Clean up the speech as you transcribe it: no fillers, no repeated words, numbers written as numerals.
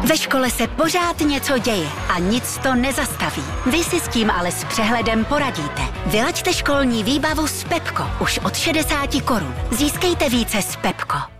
Ve škole se pořád něco děje a nic to nezastaví. Vy si s tím ale s přehledem poradíte. Vylaďte školní výbavu s Pepko už od 60 korun. Získejte více s Pepko.